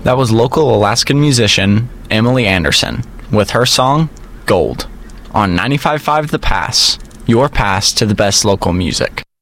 That was local Alaskan musician Emily Anderson with her song, Gold, on 95.5 The Pass, your pass to the best local music.